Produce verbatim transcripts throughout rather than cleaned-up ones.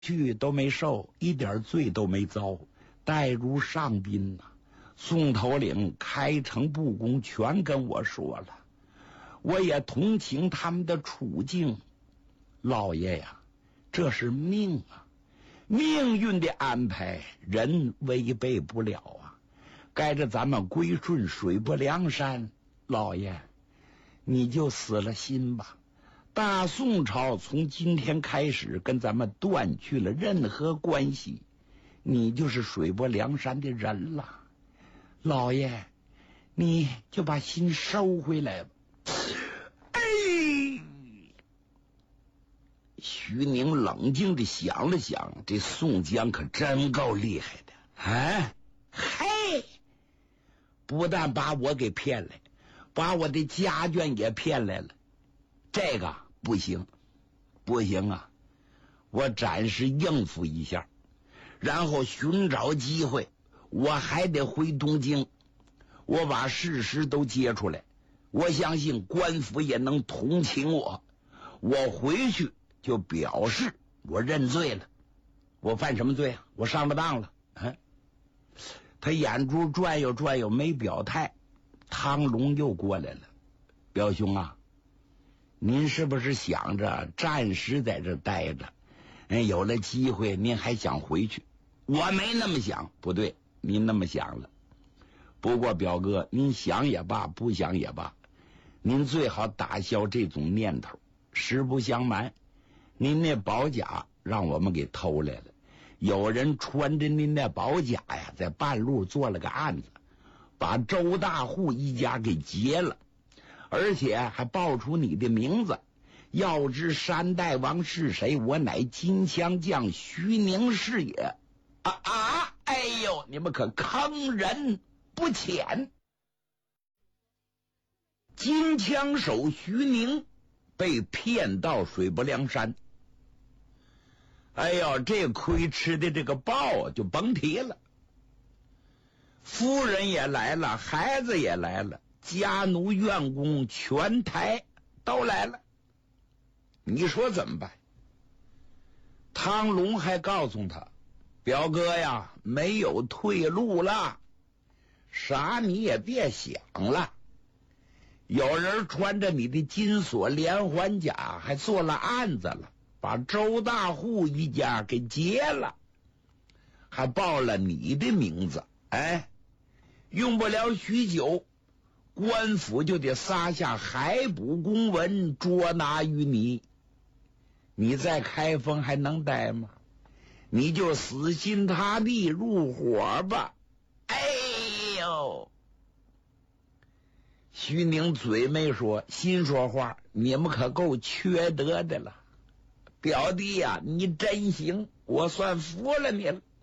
去都没受，一点罪都没遭，待如上宾呐、啊。宋头领开诚布公全跟我说了，我也同情他们的处境。老爷呀，这是命啊，命运的安排，人违背不了啊。该着咱们归顺水泊梁山，老爷你就死了心吧。大宋朝从今天开始跟咱们断去了任何关系，你就是水泊梁山的人了。老爷你就把心收回来吧。哎，徐宁冷静地想了想，这宋江可真够厉害的。哎，嘿，不但把我给骗来，把我的家眷也骗来了，这个不行不行啊，我暂时应付一下，然后寻找机会，我还得回东京，我把事实都揭出来，我相信官府也能同情我。我回去就表示我认罪了。我犯什么罪啊？我上了当了。啊、他眼珠转悠转悠没表态。汤龙又过来了，表兄啊，您是不是想着暂时在这待着，有了机会您还想回去？我没那么想。不对，您那么想了。不过表哥，您想也罢，不想也罢，您最好打消这种念头。实不相瞒，您那宝甲让我们给偷来了，有人穿着您那宝甲呀，在半路做了个案子，把周大户一家给劫了，而且还报出你的名字。要知山大王是谁，我乃金枪将徐宁是也。啊啊！哎呦，你们可坑人不浅！金枪手徐宁被骗到水泊梁山，哎呦，这亏吃的这个报就甭提了。夫人也来了，孩子也来了，家奴院工全台都来了，你说怎么办？汤龙还告诉他，表哥呀，没有退路了，啥你也别想了。有人穿着你的金锁连环甲，还做了案子了，把周大户一家给劫了，还报了你的名字。哎，用不了许久，官府就得撒下海捕公文捉拿于你。你在开封还能待吗？你就死心塌地入伙吧。哎呦，徐宁嘴没说，心说话，你们可够缺德的了。表弟呀、啊，你真行，我算服了你了。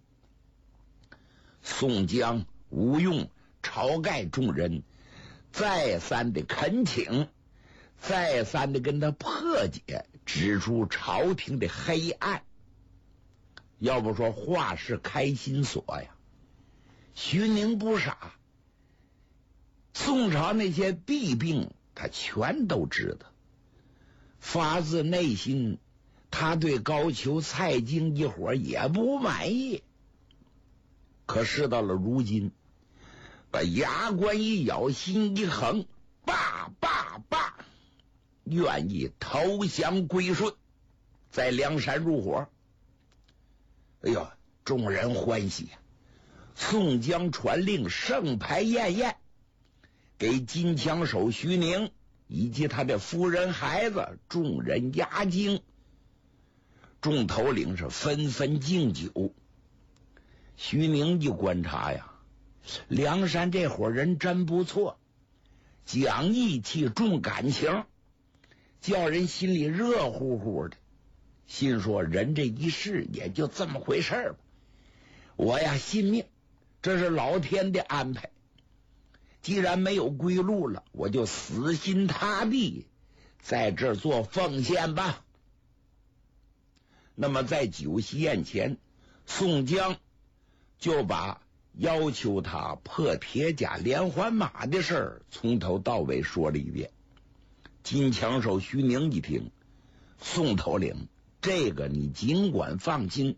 宋江、吴用、晁盖众人再三的恳请，再三的跟他破解，指出朝廷的黑暗。要不说话是开心锁呀，徐宁不傻，宋朝那些弊病他全都知道，发自内心他对高俅、蔡京一伙也不满意。可事到了如今，把牙关一咬，心一横，罢罢罢，愿意投降归顺，在梁山入伙。哎呦，众人欢喜啊！宋江传令，盛牌宴宴，给金枪手徐宁以及他的夫人孩子众人压惊。众头领是纷纷敬酒。徐宁一观察呀，梁山这伙人真不错，讲义气重感情，叫人心里热乎乎的。心说人这一世也就这么回事吧，我呀信命，这是老天的安排。既然没有归路了，我就死心塌地在这儿做奉献吧。那么在酒席宴前，宋江就把要求他破铁甲连环马的事儿从头到尾说了一遍。金枪手徐宁一听，宋头领， 这个你尽管放心。